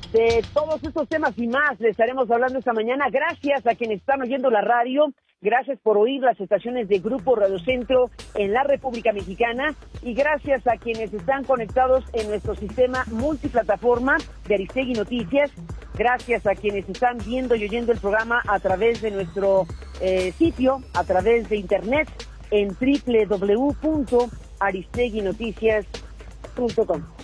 De todos estos temas y más le estaremos hablando esta mañana. Gracias a quienes están oyendo la radio, gracias por oír las estaciones de Grupo Radio Centro en la República Mexicana y gracias a quienes están conectados en nuestro sistema multiplataforma de Aristegui Noticias. Gracias a quienes están viendo y oyendo el programa a través de nuestro sitio, a través de internet en www.aristeguinoticias.com.